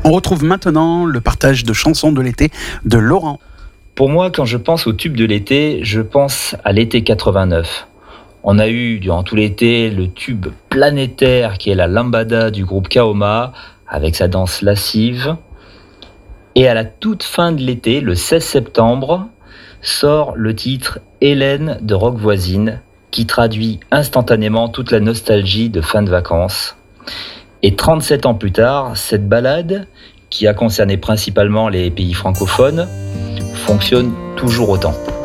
On retrouve maintenant le partage de chansons de l'été de Laurent. Pour moi, quand je pense au tube de l'été, je pense à l'été 89. On a eu durant tout l'été le tube planétaire qui est la lambada du groupe Kaoma avec sa danse lascive. Et à la toute fin de l'été, le 16 septembre, sort le titre Hélène de Rock Voisine qui traduit instantanément toute la nostalgie de fin de vacances. Et 37 ans plus tard, cette ballade, qui a concerné principalement les pays francophones, fonctionne toujours autant.